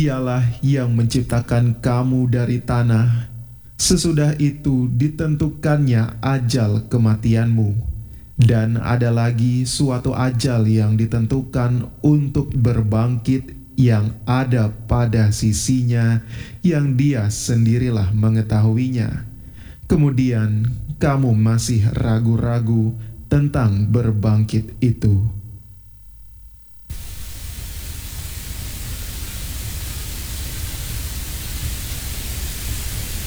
Dialah yang menciptakan kamu dari tanah. Sesudah itu ditentukannya ajal kematianmu, dan ada lagi suatu ajal yang ditentukan untuk berbangkit yang ada pada sisinya, yang dia sendirilah mengetahuinya. Kemudian kamu masih ragu-ragu tentang berbangkit itu.